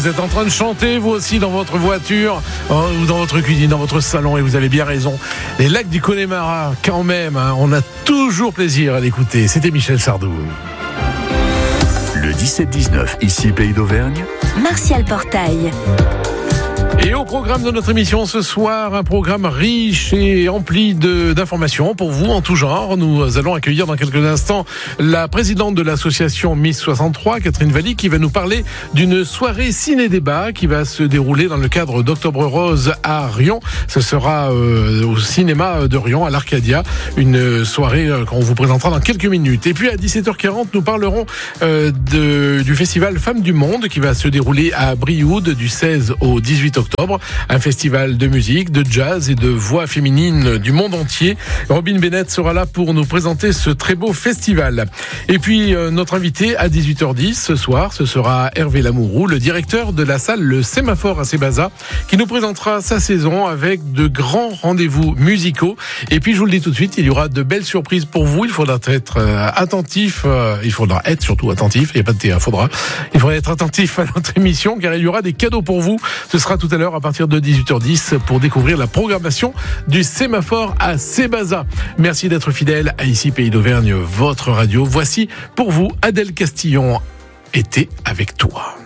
vous êtes en train de chanter, vous aussi, dans votre voiture, ou dans votre cuisine, dans votre salon, et vous avez bien raison. Les lacs du Connemara, quand même, on a toujours plaisir à l'écouter. C'était Michel Sardou. Le 17-19, ici Pays d'Auvergne. Martial Portail. Et au programme de notre émission ce soir, un programme riche et empli d'informations pour vous en tout genre. Nous allons accueillir dans quelques instants la présidente de l'association Miss 63, Catherine Valli, qui va nous parler d'une soirée ciné-débat qui va se dérouler dans le cadre d'Octobre Rose à Riom. Ce sera au cinéma de Riom, à l'Arcadia, une soirée qu'on vous présentera dans quelques minutes. Et puis à 17h40, nous parlerons du festival Femmes du Monde qui va se dérouler à Brioude du 16 au 18 octobre. Un festival de musique, de jazz et de voix féminines du monde entier. Robin Bennett sera là pour nous présenter ce très beau festival. Et puis notre invité à 18h10 ce soir, ce sera Hervé Lamourou, le directeur de la salle Le Sémaphore à Sébaza, qui nous présentera sa saison avec de grands rendez-vous musicaux. Et puis je vous le dis tout de suite, il y aura de belles surprises pour vous. Il faudra être attentif, il faudra être surtout attentif, il n'y a pas de il faudra être attentif à notre émission car il y aura des cadeaux pour vous. Ce sera tout à l'heure à partir de 18h10 pour découvrir la programmation du Sémaphore à Sébaza. Merci d'être fidèle à Ici Pays d'Auvergne, votre radio. Voici pour vous Adèle Castillon, Été avec toi.